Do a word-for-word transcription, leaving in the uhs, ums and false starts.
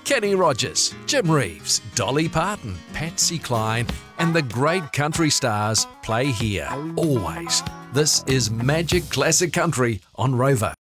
Kenny Rogers, Jim Reeves, Dolly Parton, Patsy Cline, and the great country stars play here, always. This is Magic Classic Country on Rover.